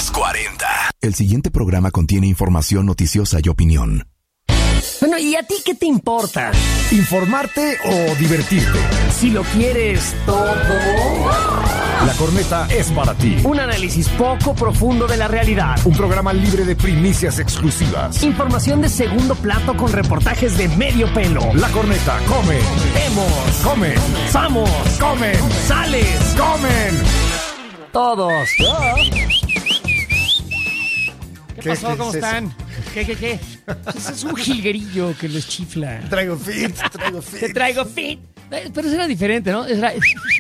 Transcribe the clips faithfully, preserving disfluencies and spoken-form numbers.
Los cuarenta. El siguiente programa contiene información noticiosa y opinión. Bueno, ¿y a ti qué te importa? ¿Informarte o divertirte? Si lo quieres todo. La Corneta es para ti. Un análisis poco profundo de la realidad. Un programa libre de primicias exclusivas. Información de segundo plato con reportajes de medio pelo. La Corneta come. Vemos. Comen. Vamos. Comen. Sales. Comen. Todos. ¿Qué, ¿Qué pasó? es ¿Cómo eso? están? ¿Qué, qué, qué? Ese es un jilguerillo que les chifla. Traigo fit, traigo fit. Te traigo fit. Pero eso era diferente, ¿no? Era...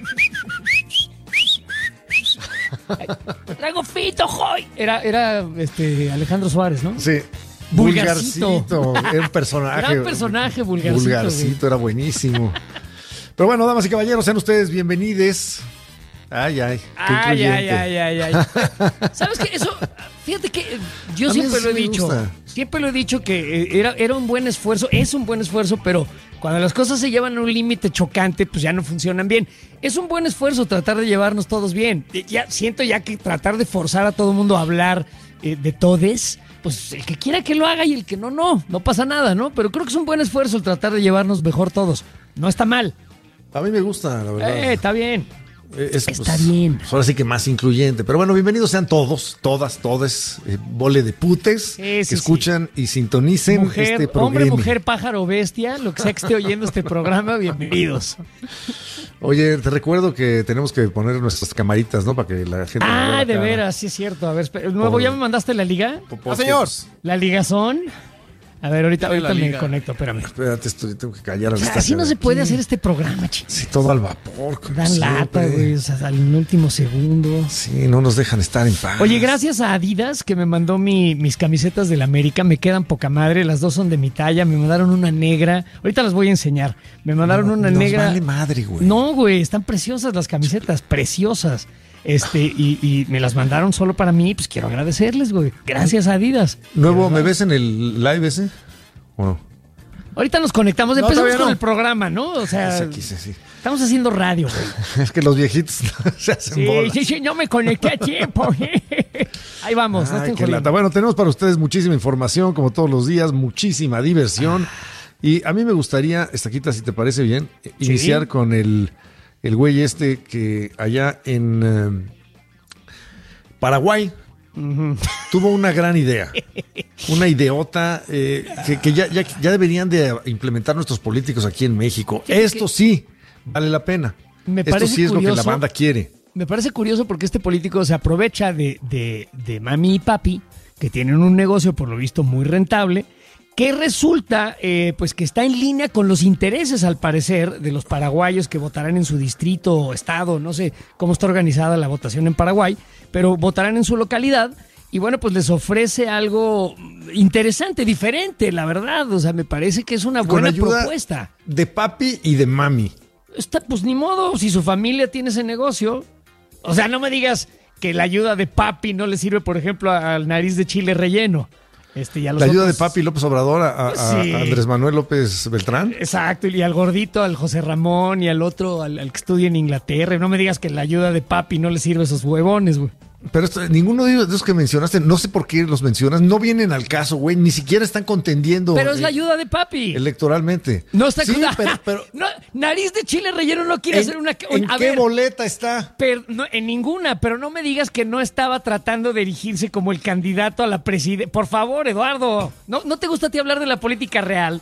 Traigo fito, joy. Era, era este, Alejandro Suárez, ¿no? Sí. Vulgarcito. Vulgarcito. Era un personaje. Gran personaje, Vulgarcito. Vulgarcito, güey. Era buenísimo. Pero bueno, damas y caballeros, sean ustedes bienvenidos. Ay, ay. Qué Ay, ay, incluyente. ay, ay, ay. ¿Sabes qué? Eso, fíjate que yo A mí siempre eso lo he me dicho. gusta. Siempre lo he dicho que eh, era, era un buen esfuerzo, es un buen esfuerzo, pero cuando las cosas se llevan a un límite chocante, pues ya no funcionan bien. Es un buen esfuerzo tratar de llevarnos todos bien. Eh, Ya siento ya que tratar de forzar a todo el mundo a hablar eh, de todes, pues el que quiera que lo haga y el que no, no. No pasa nada, ¿no? Pero creo que es un buen esfuerzo el tratar de llevarnos mejor todos. No está mal. A mí me gusta, la verdad. Eh, está bien. Es, Está bien. Pues ahora sí que más incluyente. Pero bueno, bienvenidos sean todos, todas, todes, eh, bole de putes Sí, que sí, escuchan y sintonicen Mujer, este programa. hombre, mujer, pájaro, bestia, lo que sea que esté oyendo este programa, bienvenidos. Oye, te recuerdo que tenemos que poner nuestras camaritas, ¿no? Para que la gente... nos vea Ah, la de cara. veras, sí es cierto. A ver, espera, nuevo, Por- ¿ya me mandaste la liga? Por- ¡Ah, señor! ¿La ligazón? A ver, ahorita, Dale la ahorita me liga. conecto, espérame. Espérate, estoy, tengo que callar a la Así no se puede hacer este programa, chicos. Sí, todo al vapor. como Dan siempre. lata, güey, o sea, al último segundo. Sí, no nos dejan estar en paz. Oye, gracias a Adidas que me mandó mi, mis camisetas del América, me quedan poca madre, las dos son de mi talla, me mandaron una negra, ahorita las voy a enseñar, me mandaron No, una nos negra. vale madre, güey. No, güey, están preciosas las camisetas, preciosas. Este, y, y me las mandaron solo para mí, pues quiero agradecerles, güey. Gracias a Adidas. Nuevo, ¿me ves en el live ese? ¿O no? Ahorita nos conectamos, No, empezamos todavía con no. el programa, ¿no? O sea, Ese aquí, sí, sí. estamos haciendo radio, güey. Es que los viejitos se hacen Sí, bolas. sí, sí, no me conecté a tiempo. Ahí vamos, no Ay, estén qué jodiendo. lata. Bueno, tenemos para ustedes muchísima información, como todos los días, muchísima diversión. Y a mí me gustaría, Estaquita, si te parece bien, Sí. iniciar con el, el güey este que allá en eh, Paraguay tuvo una gran idea. Una ideota eh, que, que ya, ya, ya deberían de implementar nuestros políticos aquí en México. Fíjate Esto que- sí vale la pena. Me Esto parece sí es lo que la curioso. banda quiere. Me parece curioso porque este político se aprovecha de, de, de mami y papi, que tienen un negocio por lo visto muy rentable, que resulta eh, pues que está en línea con los intereses, al parecer, de los paraguayos que votarán en su distrito o estado, no sé cómo está organizada la votación en Paraguay, pero votarán en su localidad. Y bueno, pues les ofrece algo interesante, diferente, la verdad. O sea, me parece que es una Con buena ayuda propuesta. de papi y de mami. Está, pues ni modo, si su familia tiene ese negocio. O sea, no me digas que la ayuda de papi no le sirve, por ejemplo, al nariz de chile relleno. Este, y a los La ayuda de otros- Papi López Obrador a, a- Sí. a Andrés Manuel López Beltrán. Exacto, y al gordito, al José Ramón, y al otro, al, al que estudia en Inglaterra. Y no me digas que la ayuda de papi no le sirve a esos huevones, güey. Pero esto- ninguno de esos que mencionaste, no sé por qué los mencionas, no vienen al caso, güey. Ni siquiera están contendiendo Pero es la eh, ayuda de papi. electoralmente. No está Sí, con- pero, pero No, nariz de chile relleno no quiere ¿en, hacer una. ¿en a qué ver, boleta está? pero no, en ninguna, pero no me digas que no estaba tratando de erigirse como el candidato a la presidencia. Por favor, Eduardo, ¿no, ¿no te gusta a ti hablar de la política real?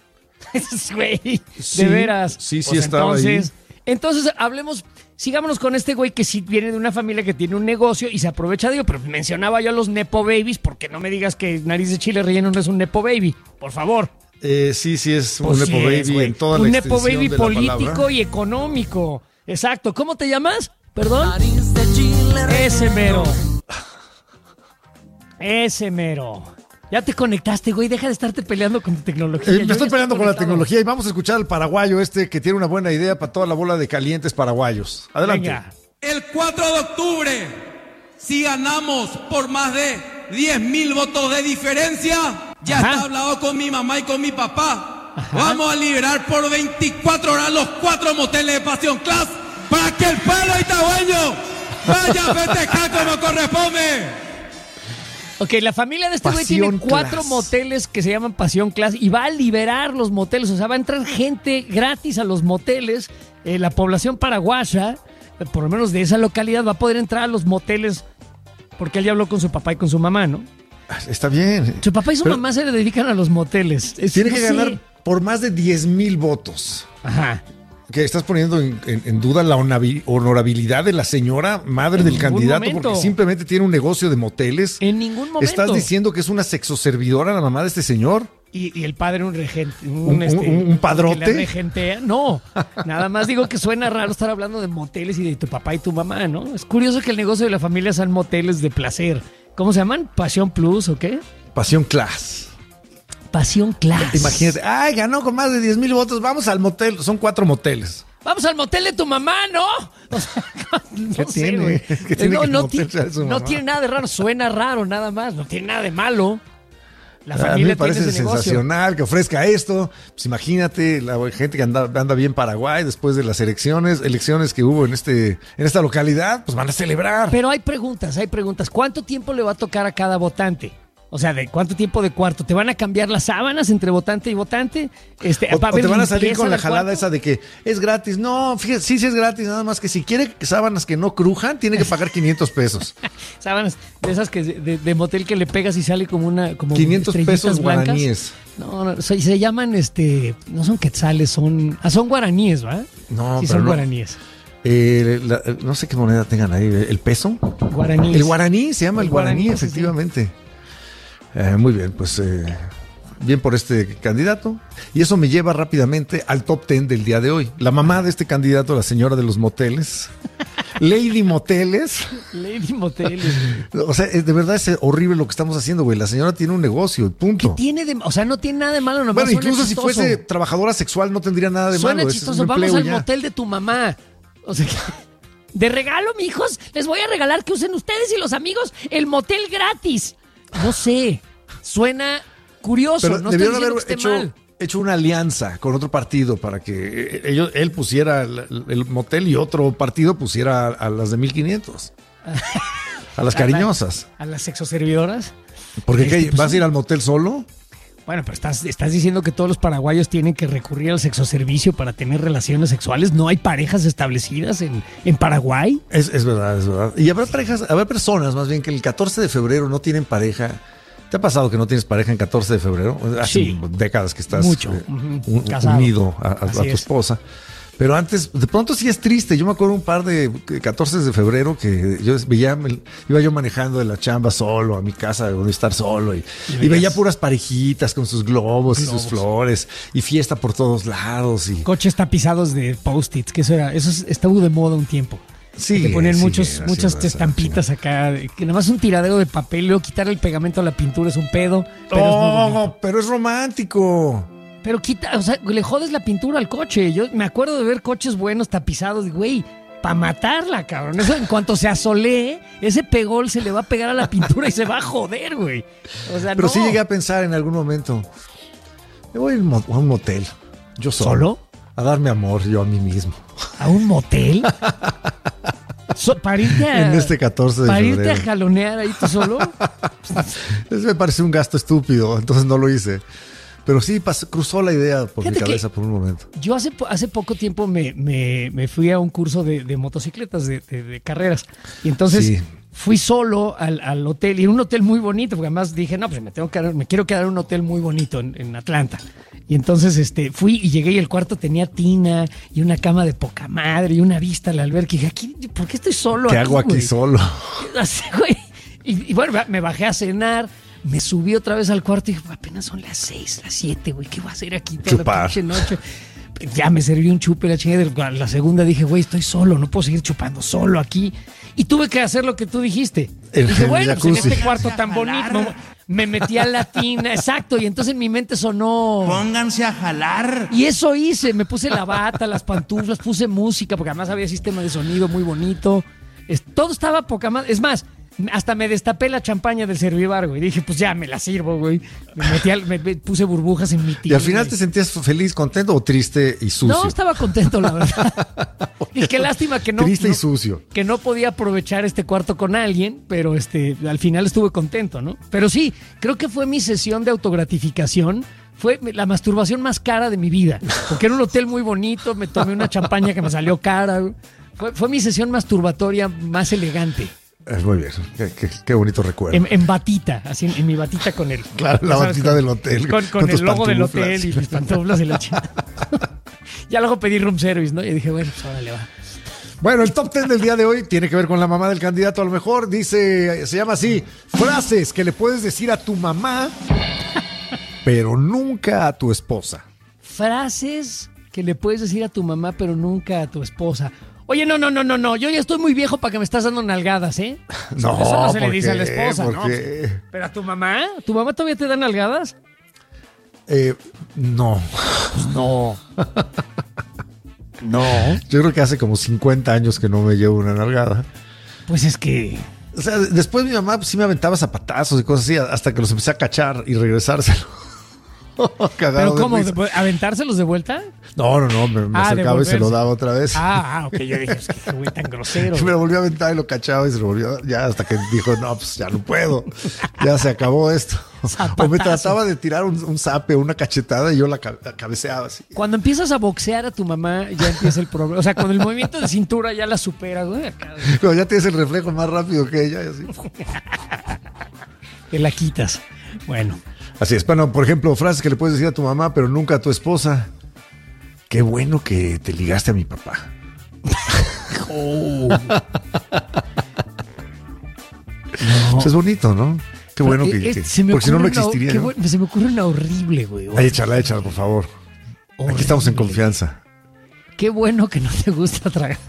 Güey, Sí, de veras. sí, sí Pues estaba entonces, ahí. entonces, hablemos, sigámonos con este güey que sí viene de una familia que tiene un negocio y se aprovecha de ello, pero mencionaba yo a los Nepo Babies, porque no me digas que nariz de chile relleno no es un Nepo Baby, por favor. Eh, sí, sí, es Pues un sí Nepo es, Baby güey. en toda un la Nepo extensión Baby de la político palabra. y económico. Exacto. ¿Cómo te llamas? Perdón. Nariz de chile Ese relleno. mero. Ese mero. Ya te conectaste, güey. Deja de estarte peleando con tu tecnología. Eh, Yo me ya estoy peleando con la conectado. tecnología y vamos a escuchar al paraguayo este que tiene una buena idea para toda la bola de calientes paraguayos. Adelante. Venga. El cuatro de octubre, si ganamos por más de diez mil votos de diferencia, ya Ajá. está hablado con mi mamá y con mi papá. Vamos a liberar por veinticuatro horas los cuatro moteles de Pasión Class para que el pueblo itagüeño vaya a festejar como corresponde. Ok, la familia de este güey Pasión tiene cuatro Class. moteles que se llaman Pasión Class y va a liberar los moteles. O sea, va a entrar gente gratis a los moteles. Eh, la población paraguaya, eh, por lo menos de esa localidad, va a poder entrar a los moteles porque él ya habló con su papá y con su mamá, ¿no? Está bien. Su papá y su Pero mamá se le dedican a los moteles. Es- tiene no que sé. ganar por más de diez mil votos. Ajá. Que estás poniendo en, en- en duda la honabi- honorabilidad de la señora madre En del ningún candidato momento. porque simplemente tiene un negocio de moteles. En ningún momento. ¿Estás diciendo que es una sexoservidora la mamá de este señor? Y, y el padre un regente. Un, ¿Un- este, un- un padrote? que le regentea. No, nada más digo que suena raro estar hablando de moteles y de tu papá y tu mamá, ¿no? Es curioso que el negocio de la familia sean moteles de placer. ¿Cómo se llaman? ¿Pasión Plus o qué? Pasión Class. Pasión Class. Imagínate, ay, ganó con más de diez mil votos, vamos al motel, son cuatro moteles. Vamos al motel de tu mamá, ¿no? O sea, no ¿Qué sé, tiene? güey. ¿Qué tiene no, que no, el ti- motel sea de su no mamá? tiene nada de raro, suena raro nada más, no tiene nada de malo. La A mí familia me parece tiene ese negocio. sensacional que ofrezca esto. Pues imagínate la gente que anda, anda bien Paraguay después de las elecciones, elecciones que hubo en este, en esta localidad, pues van a celebrar. Pero hay preguntas, hay preguntas. ¿Cuánto tiempo le va a tocar a cada votante? O sea, ¿de cuánto tiempo de cuarto? ¿Te van a cambiar las sábanas entre votante y votante? Este, O, ¿va a o te haber van a salir limpieza con la del jalada cuarto? esa de que es gratis. No, fíjate, sí, sí es gratis, nada más que si quiere sábanas que no crujan, tiene que pagar quinientos pesos. Sábanas de esas que de, de motel que le pegas y sale como una como quinientos estrellitas pesos blancas. guaraníes. No, no, se, se llaman este, no son quetzales, son ah, son guaraníes, ¿va? No, sí pero son no. guaraníes. Eh, la- no sé qué moneda tengan ahí. ¿El peso? Guaraníes. El guaraní, se llama el, El guaraní, guaraní, sí, efectivamente. Eh, muy bien, pues eh, bien por este candidato. Y eso me lleva rápidamente al top ten del día de hoy. La mamá de este candidato, la señora de los moteles, Lady Moteles. Lady Moteles. O sea, es- de verdad es horrible lo que estamos haciendo, güey. La señora tiene un negocio, punto. Tiene de, o sea, no tiene nada de malo, nomás Bueno, suena incluso si chistoso. fuese trabajadora sexual no tendría nada de Suena malo. Ese es chistoso. un Vamos empleo al ya. motel de tu mamá. O sea, de regalo, mijos, les voy a regalar que usen ustedes y los amigos el motel gratis. No sé. Suena curioso. Pero no estoy debieron diciendo haber que esté hecho, mal. hecho una alianza con otro partido para que eh, ellos, él pusiera el, el motel y otro partido pusiera a, a las de mil quinientos. A las cariñosas. A las sexoservidoras. Porque Este, ¿qué? pues, ¿Vas a ir al motel solo? Bueno, pero estás, estás diciendo que todos los paraguayos tienen que recurrir al sexoservicio para tener relaciones sexuales. ¿No hay parejas establecidas en, en Paraguay? Es, es verdad, es verdad. Y habrá parejas, habrá personas más bien que el catorce de febrero no tienen pareja. ¿Te ha pasado que no tienes pareja en catorce de febrero? Hace Sí. décadas que estás Mucho. eh, Ujú. un- Casado. unido a, a- a Así tu es. esposa. Pero antes, de pronto sí es triste. Yo me acuerdo un par de catorce de febrero que yo veía, me- iba yo manejando de la chamba solo a mi casa donde estar solo y, y veías- veía puras parejitas con sus globos, y Globos. sus flores y fiesta por todos lados. Y Coches tapizados de post-its, que eso era, eso es- estuvo de moda un tiempo. sí, Te ponían sí, muchos, sí, muchas sí, sí, estampitas acá, de- que nada más un tiradero de papel, y luego quitar el pegamento a la pintura es un pedo, pero es muy bonito. Oh, pero es romántico. Pero quita, o sea, le jodes la pintura al coche. Yo me acuerdo de ver coches buenos tapizados, güey, para matarla, cabrón. Eso en cuanto se asolee, ese pegol se le va a pegar a la pintura y se va a joder, güey. O sea, Pero no. sí llegué a pensar en algún momento, me voy a, ir mo- a un motel, yo solo, ¿Solo? a darme amor yo a mí mismo. ¿A un motel? So- para irte a, En este catorce de para irte febrero. a jalonear ahí tú solo. Eso me pareció un gasto estúpido, entonces no lo hice. Pero sí pasó- cruzó la idea por Fíjate mi que- cabeza por un momento. Yo hace, po- hace poco tiempo me, me- me fui a un curso de, de motocicletas, de, de- de carreras. Y entonces Sí. fui solo al, al hotel, y en un hotel muy bonito, porque además dije, no, pues me tengo que quedar- me quiero quedar en un hotel muy bonito en, en Atlanta. Y entonces este, fui y llegué y el cuarto tenía tina y una cama de poca madre y una vista al albergue. Y dije, aquí, ¿por qué estoy solo? ¿Qué hago aquí güey? solo? Así, güey. Y, y bueno, me bajé a cenar, me subí otra vez al cuarto y dije, apenas son las seis, las siete, güey, ¿qué voy a hacer aquí toda Chupar. la pinche noche? Ya me serví un chupe, la chingada. La segunda dije, güey, estoy solo, no puedo seguir chupando solo aquí. Y tuve que hacer lo que tú dijiste. El- dije, el bueno, pues en jacuzzi. este cuarto tan bonito, me metí a la tina, exacto, y entonces en mi mente sonó... Pónganse a jalar. Y eso hice, me puse la bata, las pantuflas, puse música, porque además había sistema de sonido muy bonito. Es- todo estaba poca madre. Es más, hasta me destapé la champaña del Servivar, güey. Dije, pues ya me la sirvo, güey. Me, metí al, me, me puse burbujas en mi tío. ¿Y al final güey. te sentías feliz, contento o triste y sucio? No, estaba contento, la verdad. Y qué lástima que no... Triste no, y sucio. Que no podía aprovechar este cuarto con alguien, pero este, al final estuve contento, ¿no? Pero sí, creo que fue mi sesión de autogratificación. Fue la masturbación más cara de mi vida. Porque era un hotel muy bonito, me tomé una champaña que me salió cara. Fue, fue mi sesión masturbatoria más elegante. Es muy bien, qué, qué, qué bonito recuerdo. En, en batita, así en, en mi batita con el... Claro, la ¿sabes? batita con, del hotel. Con, con, con el logo del hotel y mis pantuflas y la chingada. Ya luego pedí room service, ¿no? Y dije, bueno, pues órale, va. Bueno, el top ten del día de hoy tiene que ver con la mamá del candidato. A lo mejor dice, se llama así, frases que le puedes decir a tu mamá, pero nunca a tu esposa. Frases que le puedes decir a tu mamá, pero nunca a tu esposa. Oye, no, no, no, no, no. Yo ya estoy muy viejo para que me estás dando nalgadas, ¿eh? No, eso no se ¿por le dice qué? a la esposa, ¿Por ¿no? qué? Pero a tu mamá, ¿tu mamá todavía te da nalgadas? Eh, no. No. No. Yo creo que hace como cincuenta años que no me llevo una nalgada. Pues es que... O sea, después mi mamá pues, sí me aventaba zapatazos y cosas así, hasta que los empecé a cachar y regresárselo. ¿Pero cómo? ¿De, ¿Aventárselos de vuelta? No, no, no, me, me Ah, acercaba y se lo daba otra vez. Ah, ah, ok, yo dije, es que qué güey tan grosero. Me lo volvió a aventar y lo cachaba y se lo volvió, ya hasta que dijo, no, pues ya no puedo, ya se acabó esto. Zapatazo. O me trataba de tirar un, un zape, una cachetada y yo la, la cabeceaba así. Cuando empiezas a boxear a tu mamá, ya empieza el problema. O sea, con el movimiento de cintura ya la superas, güey. Acá, güey. Cuando ya tienes el reflejo más rápido que ella y así. Te la quitas. Bueno. Así es, bueno, por ejemplo, frases que le puedes decir a tu mamá, pero nunca a tu esposa. Qué bueno que te ligaste a mi papá. Oh. No. Es bonito, ¿no? Qué bueno Pero, que, eh, que se me porque si no, no ocurre una- existiría. qué ¿no? bueno, se me ocurre una horrible, güey. Ay, échala, échala, por favor. Horrible. Aquí estamos en confianza. Qué bueno que no te gusta tragar.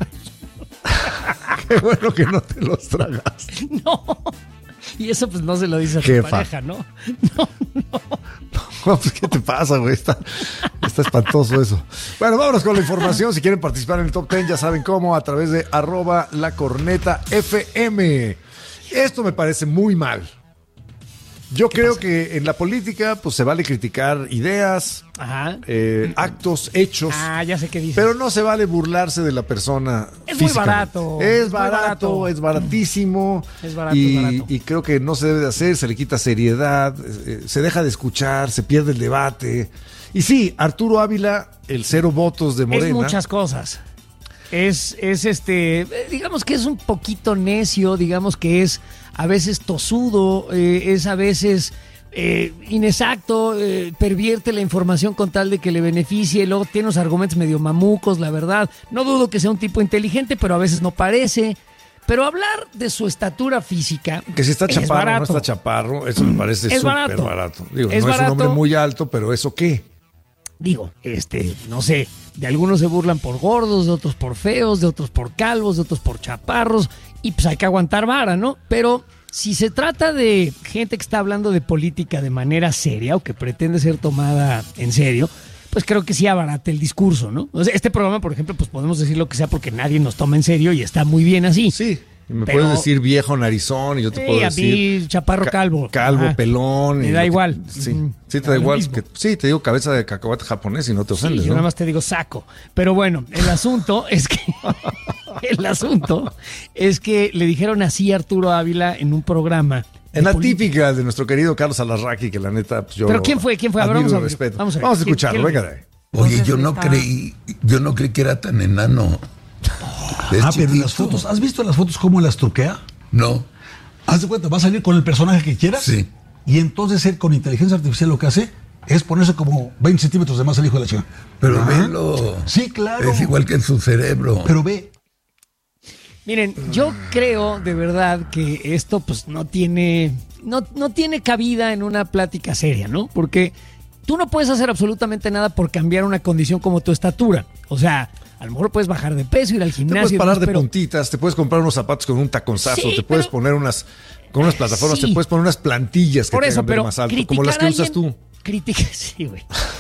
Qué bueno que no te los tragas. No. Y eso pues no se lo dice a tu Jefa. pareja, ¿no? No, no. No, pues, ¿qué te pasa, güey? Está, está espantoso eso. Bueno, vámonos con la información. Si quieren participar en el top diez, ya saben cómo, a través de arroba la corneta F M. Esto me parece muy mal. Yo creo pasa? que en la política, pues se vale criticar ideas, Ajá. eh, actos, hechos. Ah, ya sé qué dices. Pero no se vale burlarse de la persona. Es muy físicamente. barato, Es es muy barato, barato. es baratísimo. Es barato, y, es barato. y creo que no se debe de hacer, se le quita seriedad, eh, se deja de escuchar, se pierde el debate. Y sí, Arturo Ávila, el cero votos de Morena. Es muchas cosas. Es, es este, eh, digamos que es un poquito necio, digamos que es a veces tosudo, eh, es a veces eh, inexacto, eh, pervierte la información con tal de que le beneficie, luego tiene unos argumentos medio mamucos, la verdad. No dudo que sea un tipo inteligente, pero a veces no parece. Pero hablar de su estatura física. Que si está es chaparro o no barato. está chaparro, eso me parece Es súper barato. barato. Digo, Es no es un barato. hombre muy alto, pero ¿eso qué? Digo, este, no sé, de algunos se burlan por gordos, de otros por feos, de otros por calvos, de otros por chaparros, y pues hay que aguantar vara, ¿no? Pero si se trata de gente que está hablando de política de manera seria o que pretende ser tomada en serio, pues creo que sí abarata el discurso, ¿no? O sea, este programa, por ejemplo, pues podemos decir lo que sea porque nadie nos toma en serio y está muy bien así. Sí. Me Pero- puedes decir viejo narizón y yo te Sí, puedo a decir... mí, chaparro ca- calvo. Calvo, Ajá. pelón. Me y da lo que- igual. Sí, Ujú. sí te Da da lo igual. mismo. Que, sí, te digo cabeza de cacahuate japonés y no te ofendes, Sí, yo ¿no? nada más te digo saco. Pero bueno, el asunto es que el asunto es que le dijeron así a Arturo Ávila en un programa. En la de política. típica de nuestro querido Carlos Alarraqui, que la neta, pues yo. ¿Pero lo quién fue? ¿Quién fue? A ver, admiro vamos a y ver. respeto. Vamos a ver. Vamos a ¿Quién- escucharlo, quién- venga de ahí. Oye, Entonces, yo no está- creí, yo no creí que era tan enano. Es Ah, pero en chiquito. las fotos, ¿has visto las fotos cómo las truquea? No, Haz de cuenta, va a salir con el personaje que quieras. Sí. Y entonces él con inteligencia artificial lo que hace es ponerse como veinte centímetros de más al hijo de la chica. pero Ajá. velo. Sí, claro. Es igual que en su cerebro. Pero ve, Miren, yo creo de verdad que esto pues no tiene, no, no tiene cabida en una plática seria, ¿no? Porque tú no puedes hacer absolutamente nada por cambiar una condición como tu estatura. O sea, a lo mejor puedes bajar de peso, ir al Te gimnasio. puedes y parar demás, de pero- puntitas, te puedes comprar unos zapatos con un taconzazo, Sí, te puedes pero- poner unas, con unas plataformas, Sí. te puedes poner unas plantillas que Por te eso, hagan ver pero más alto, criticar como las que a usas alguien- tú. Critica, sí, güey.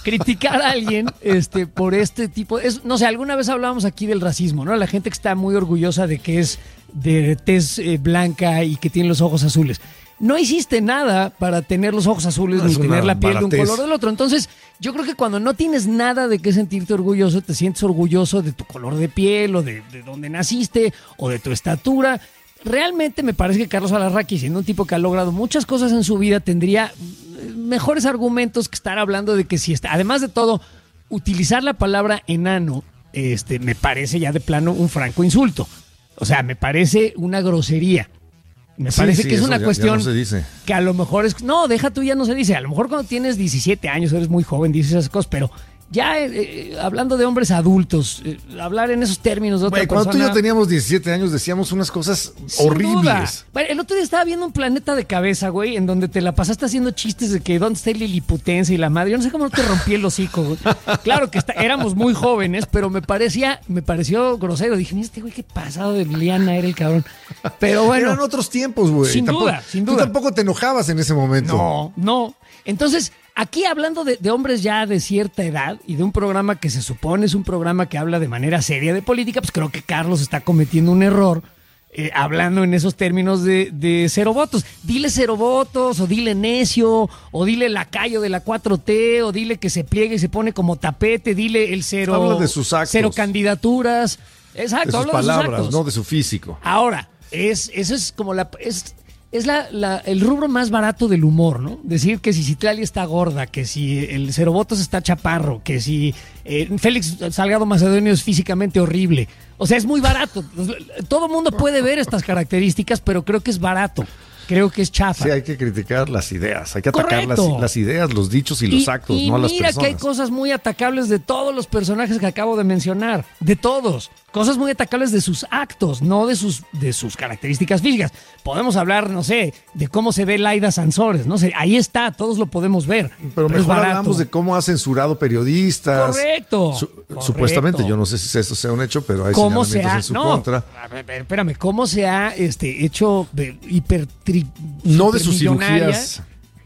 criticar a alguien este, por este tipo. Es, no sé, alguna vez hablábamos aquí del racismo, ¿no? La gente que está muy orgullosa de que es de tez eh, blanca y que tiene los ojos azules. No hiciste nada para tener los ojos azules Es ni tener una la piel baratez. de un color del otro. Entonces, yo creo que cuando no tienes nada de qué sentirte orgulloso, te sientes orgulloso de tu color de piel o de, de dónde naciste o de tu estatura. Realmente me parece que Carlos Alarraqui, siendo un tipo que ha logrado muchas cosas en su vida, tendría mejores argumentos que estar hablando de que si está. Además de todo, utilizar la palabra enano este, me parece ya de plano un franco insulto. O sea, me parece una grosería. Me Sí, parece sí, que es eso una ya- ya cuestión no se dice. que a lo mejor es... No, deja tú, ya no se dice. A lo mejor cuando tienes diecisiete años, eres muy joven, dices esas cosas, pero ya eh, eh, hablando de hombres adultos, eh, hablar en esos términos de otra Güey, cuando tú y persona... yo teníamos diecisiete años decíamos unas cosas Sin horribles. duda. Bueno, el otro día estaba viendo un Planeta de Cabeza, güey, en donde te la pasaste haciendo chistes de que dónde está el liliputense y la madre. Yo no sé cómo no te rompí el hocico, güey. Claro que está, éramos muy jóvenes, pero me parecía, me pareció grosero. Dije, mira, este güey, qué pasado de liana era el cabrón. Pero bueno. Eran otros tiempos, güey. Sin Tampoco- duda, sin Tú duda. tampoco te enojabas en ese momento. No, no. Entonces, aquí hablando de, de hombres ya de cierta edad y de un programa que se supone es un programa que habla de manera seria de política, pues creo que Carlos está cometiendo un error eh, hablando en esos términos de, de cero votos. Dile cero votos, o dile necio, o dile lacayo de la cuatro T, o dile que se pliegue y se pone como tapete, dile el cero. Habla de sus actos. Cero candidaturas. Exacto, De sus habla palabras, de sus actos. no de su físico. Ahora, es, eso es como la... Es, es la, la- el rubro más barato del humor, ¿no? Decir que si Citlali está gorda, que si el Cero Votos está chaparro, que si eh, Félix Salgado Macedonio es físicamente horrible. O sea, es muy barato. Todo mundo puede ver estas características, pero creo que es barato. Creo que es chafa. Sí, hay que criticar las ideas, hay que atacar las, Correcto. las ideas, los dichos y los actos, y no a las mira personas. que hay cosas muy atacables de todos los personajes que acabo de mencionar, de todos. Cosas muy atacables de sus actos, no de sus, de sus características físicas. Podemos hablar, no sé, de cómo se ve Laida Sansores, no sé, ahí está, todos lo podemos ver. Pero es mejor barato. hablamos de cómo ha censurado periodistas. Correcto, Su- correcto. Supuestamente, yo no sé si esto sea un hecho, pero hay ¿Cómo se señalamientos ha, en su no, contra. a ver, espérame, cómo se ha este, hecho de hiper tri- No de sus supermillonaria? cirugías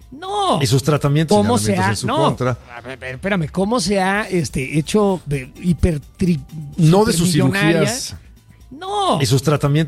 No. y sus tratamientos, ¿Cómo se señalamientos ha, en su no, contra. a ver, espérame, cómo se ha este, hecho de hiper tri- No de sus supermillonaria? cirugías No. y sus tratamientos.